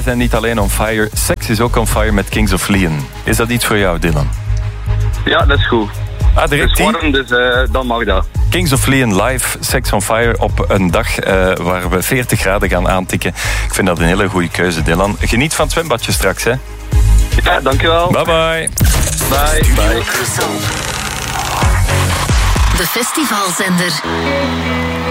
wij zijn niet alleen on fire. Sex is ook on fire met Kings of Leon. Is dat iets voor jou, Dylan? Ja, dat is goed. Ah, direct Het is warm, dus dan mag dat. Kings of Leon live, Sex on Fire, op een dag waar we 40 graden gaan aantikken. Ik vind dat een hele goede keuze, Dylan. Geniet van het zwembadje straks, hè? Ja, dankjewel. Bye bye. Bye. De festivalzender.